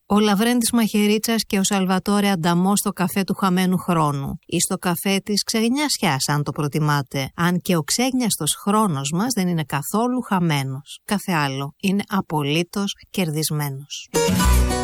Ο Λαβρέντης Μαχαιρίτσας και ο Σαλβατόρε Ανταμό στο καφέ του χαμένου χρόνου ή στο καφέ της ξεγνιασιάς, αν το προτιμάτε. Αν και ο ξέγνιαστος χρόνος μας δεν είναι καθόλου χαμένος. Κάθε άλλο είναι απολύτως κερδισμένος.